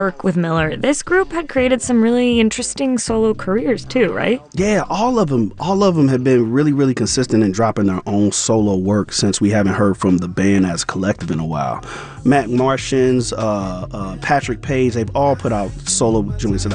work with Miller, this group had created some really interesting solo careers too, right? Yeah, all of them have been really, really consistent in dropping their own solo work since we haven't heard from the band as a collective in a while. Matt Martians, Patrick Page, they've all put out solo joints.